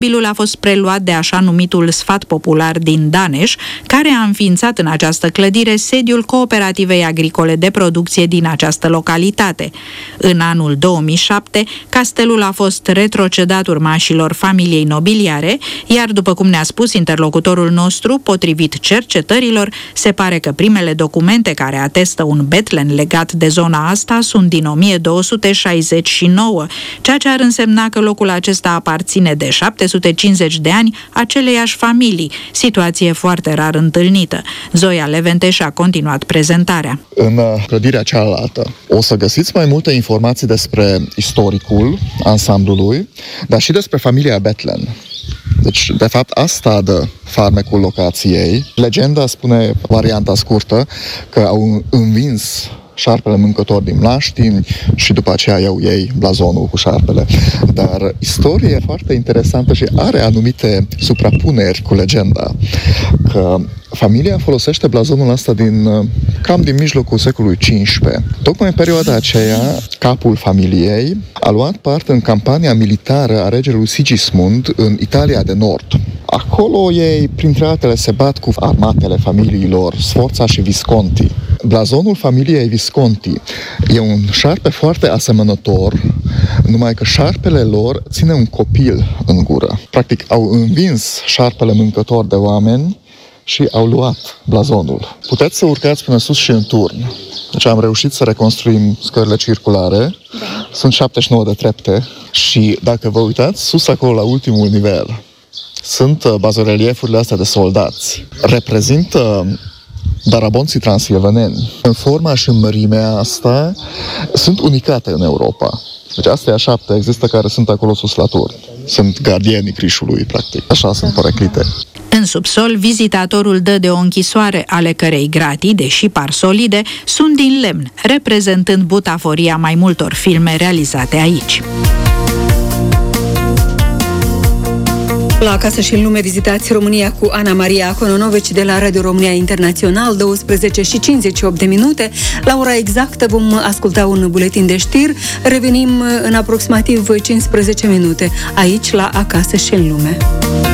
Imobilul a fost preluat de așa numitul Sfat Popular din Daneș, care a înființat în această clădire sediul Cooperativei Agricole de Producție din această localitate. În anul 2007, castelul a fost retrocedat urmașilor familiei nobiliare, iar după cum ne-a spus interlocutorul nostru, potrivit cercetărilor, se pare că primele documente care atestă un Bethlen legat de zona asta sunt din 1269, ceea ce ar însemna că locul acesta aparține de 750 de ani aceleiași familii, situație foarte rar întâlnită. Zoia Leventeș a continuat prezentarea. În clădirea cealaltă o să găsiți mai multe informații despre istoricul ansamblului, dar și despre familia Bethlen. Deci, de fapt, asta dă farmecul locației. Legenda spune, varianta scurtă, că au învins șarpele mâncător din Mlaștini și după aceea iau ei blazonul cu șarpele. Dar istoria e foarte interesantă și are anumite suprapuneri cu legenda, că familia folosește blazonul ăsta cam din mijlocul secolului XV. Tocmai în perioada aceea, capul familiei a luat parte în campania militară a regelui Sigismund în Italia de Nord. Acolo ei, printre altele, se bat cu armatele familiilor Sforza și Visconti. Blazonul familiei Visconti e un șarpe foarte asemănător, numai că șarpele lor ține un copil în gură. Practic, au învins șarpele mâncător de oameni și au luat blazonul. Puteți să urcați până sus și în turn. Deci am reușit să reconstruim scările circulare. Da. Sunt 79 de trepte și dacă vă uitați sus acolo la ultimul nivel, sunt bazoreliefurile astea de soldați. Reprezintă darabonții transilvaneni. În forma și în mărimea asta sunt unicate în Europa. Deci astea 7 există care sunt acolo sus la turn. Sunt gardienii Crișului, practic. Așa sunt poreclite. În subsol, vizitatorul dă de o închisoare, ale cărei gratii, deși par solide, sunt din lemn, reprezentând butaforia mai multor filme realizate aici. La Acasă și în lume vizitați România cu Ana Maria Cononovici de la Radio România Internațional, 12:58. La ora exactă vom asculta un buletin de știri. Revenim în aproximativ 15 minute aici la Acasă și în lume.